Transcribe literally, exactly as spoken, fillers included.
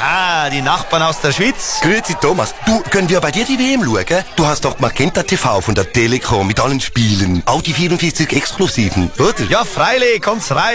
Ah, die Nachbarn aus der Schweiz. Grüezi Thomas, du, können wir bei dir die W M schauen? Du hast doch Magenta T V von der Telekom mit allen Spielen, auch die vierundvierzig Exklusiven, oder? Ja, freilich, kommt's rein.